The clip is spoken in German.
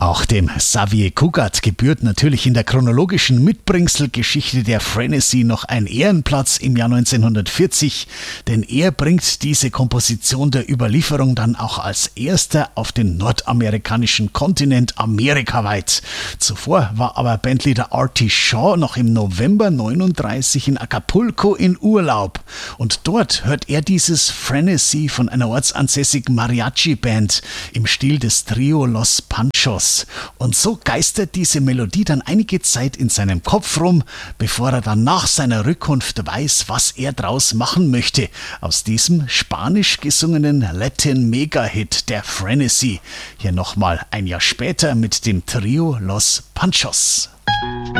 Auch dem Xavier Cugat gebührt natürlich in der chronologischen Mitbringselgeschichte der Frenesy noch ein Ehrenplatz im Jahr 1940, denn er bringt diese Komposition der Überlieferung dann auch als erster auf den nordamerikanischen Kontinent amerikaweit. Zuvor war aber Bandleader Artie Shaw noch im November 1939 in Acapulco in Urlaub und dort hört er dieses Frenesy von einer ortsansässigen Mariachi-Band im Stil des Trio Los Panchos. Und so geistert diese Melodie dann einige Zeit in seinem Kopf rum, bevor er dann nach seiner Rückkunft weiß, was er draus machen möchte aus diesem spanisch gesungenen Latin-Mega-Hit der Frenesy. Hier nochmal ein Jahr später mit dem Trio Los Panchos.